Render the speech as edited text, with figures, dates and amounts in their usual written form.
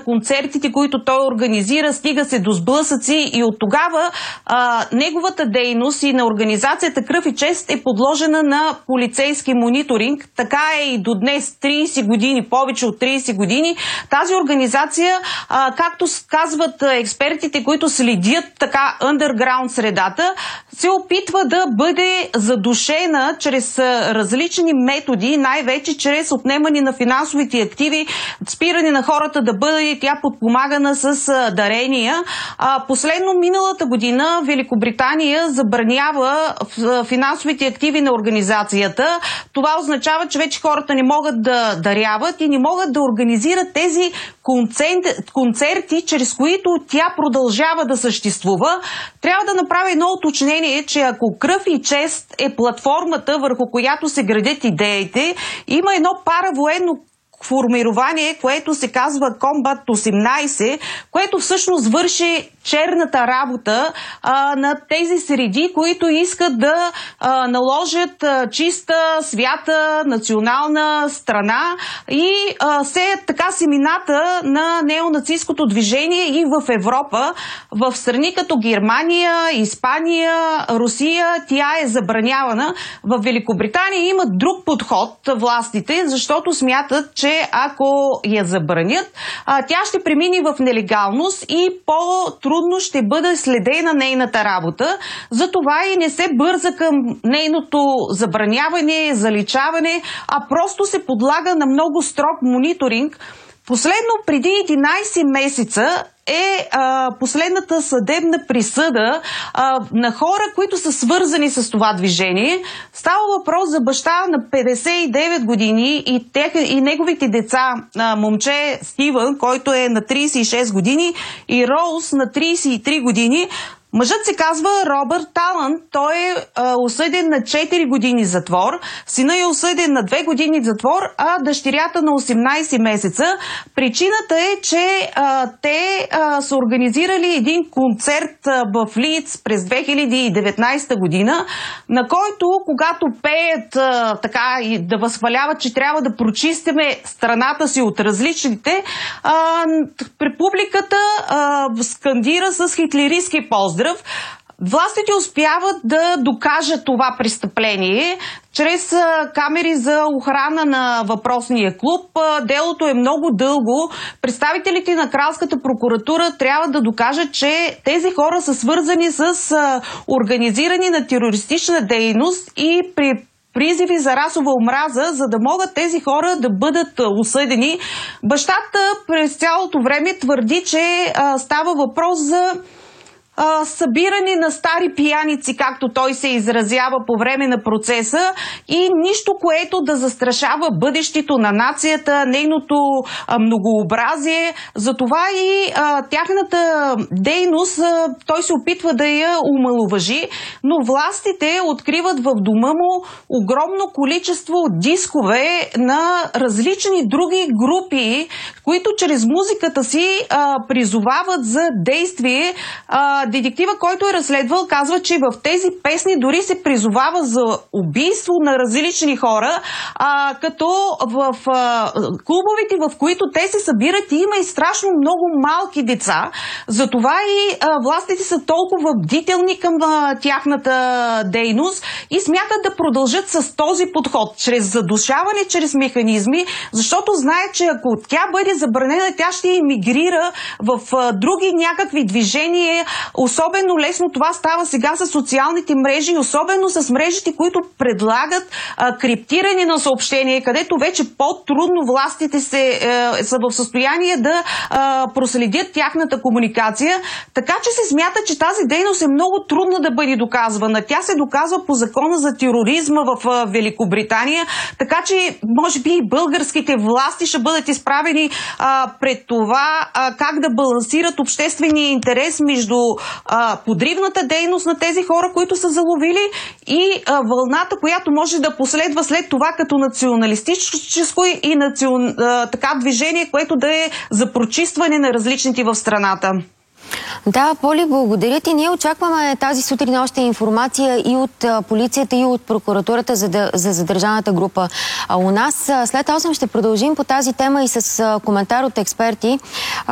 на концертите, които той организира, стига се до сблъсъци и от тогава неговата дейност и на организацията Кръв и чест е подложена на полицейски мониторинг. Така е и до днес, 30 години, повече от 30 години. Тази организация, както казват експертите, които следят така underground средата, се опитва да бъде задушена чрез различни методи, най-вече чрез отнемане на финансовите активи, спиране на хората да бъде тя подпомагана с дарения. Последно миналата година Великобритания забранява финансовите активи на организацията. Това означава, че вече хората не могат да даряват и не могат да организират тези концерти, чрез които тя продължава да съществува. Трябва да направя едно уточнение, че ако Кръв и чест е платформата, върху която се градят идеите, има едно паравоенно формирование, което се казва Combat 18, което всъщност върши черната работа на тези среди, които искат да наложат чиста, свята, национална страна и сеят така семената на неонацистското движение и в Европа. В страни като Германия, Испания, Русия тя е забранявана. В Великобритания има друг подход властите, защото смятат, че ако я забранят, тя ще премине в нелегалност и по-трудно ще бъде следена нейната работа. Затова и не се бърза към нейното забраняване, заличаване, а просто се подлага на много строг мониторинг. Последно, преди 11 месеца е последната съдебна присъда на хора, които са свързани с това движение. Става въпрос за баща на 59 години и неговите деца, момче Стивън, който е на 36 години, и Роуз на 33 години. Мъжът се казва Робърт Талант. Той е осъден на 4 години затвор. Сина е осъден на 2 години затвор, а дъщерята на 18 месеца. Причината е, че те са организирали един концерт в Лиц през 2019 година, на който, когато пеят така и да възхваляват, че трябва да прочистиме страната си от различните, публиката скандира с хитлеристки поздрав. Властите успяват да докажат това престъпление чрез камери за охрана на въпросния клуб. Делото е много дълго. Представителите на Кралската прокуратура трябва да докажат, че тези хора са свързани с организиране на терористична дейност и при призиви за расова омраза, за да могат тези хора да бъдат осъдени. Бащата през цялото време твърди, че става въпрос за събиране на стари пияници, както той се изразява по време на процеса, и нищо, което да застрашава бъдещето на нацията, нейното многообразие. Затова и тяхната дейност той се опитва да я омаловажи, но властите откриват в дома му огромно количество дискове на различни други групи, които чрез музиката си призовават за действие. Детектива, който е разследвал, казва, че в тези песни дори се призовава за убийство на различни хора, като в клубовете, в които те се събират, има и страшно много малки деца. Затова и властите са толкова бдителни към тяхната дейност и смятат да продължат с този подход, чрез задушаване, чрез механизми, защото знаят, че ако тя бъде забранена, тя ще емигрира в други някакви движения. Особено лесно това става сега с социалните мрежи, особено с мрежите, които предлагат криптиране на съобщения, където вече по-трудно властите са в състояние да проследят тяхната комуникация. Така че се смята, че тази дейност е много трудно да бъде доказвана. Тя се доказва по закона за тероризма в Великобритания, така че може би и българските власти ще бъдат изправени пред това как да балансират обществения интерес между подривната дейност на тези хора, които са заловили, и вълната, която може да последва след това като националистическо и така движение, което да е за прочистване на различните в страната. Да, Поли, благодаря ти. Ние очакваме тази сутрин още информация и от полицията, и от прокуратурата за задържаната група. У нас след 8 ще продължим по тази тема и с коментар от експерти.